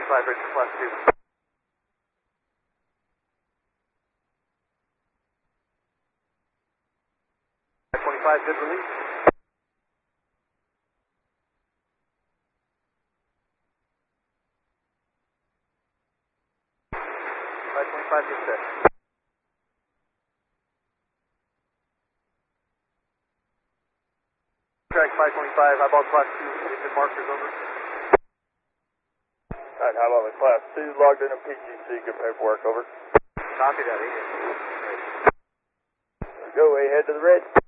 525, bridge for class 2. 525, good release. Good set. Track 525, eyeball class 2, engine markers over. Alright, how about the class 2 logged in a PGC, good paperwork over. Copy that, 8. Go, head to the red.